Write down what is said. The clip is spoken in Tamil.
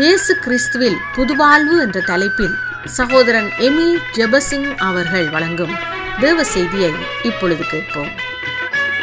இயேசு கிறிஸ்துவில் புதுவாழ்வு என்ற தலைப்பில் சகோதரன் எமில் ஜெபசிங் அவர்கள் வழங்கும் தேவ செய்தியை இப்பொழுது கேட்போம்.